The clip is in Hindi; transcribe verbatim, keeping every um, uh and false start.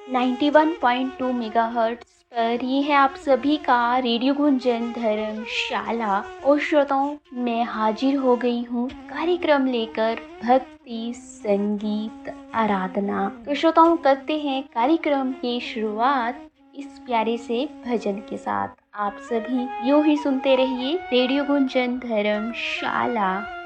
Ninety one point two megahertz पर ये है आप सभी का रेडियो गुंजन धर्मशाला। और श्रोताओं, मैं हाजिर हो गई हूँ कार्यक्रम लेकर भक्ति संगीत आराधना। तो श्रोताओं, करते हैं कार्यक्रम की शुरुआत इस प्यारे से भजन के साथ। आप सभी यूं ही सुनते रहिए रेडियो गुंजन धर्मशाला।